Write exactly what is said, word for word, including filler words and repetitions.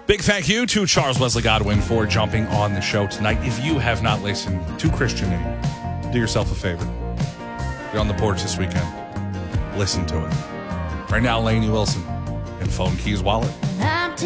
Big thank you to Charles Wesley Godwin for jumping on the show tonight. If you have not listened to Christian Name, do yourself a favor. You're on the porch this weekend. Listen to it. Right now, Lainey Wilson and Phone Keys Wallet.